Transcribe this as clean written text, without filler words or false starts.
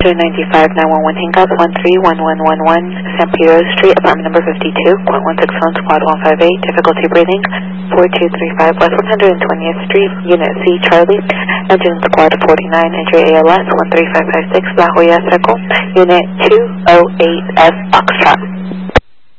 295 911 Hancock 131111 San Pedro Street, apartment number 52, 161 Squad 158, difficulty breathing, 4235 West 120th Street, Unit C, Charlie, engine squad 49, entry ALS 13556, La Jolla Circle, Unit 208F, Foxtrot.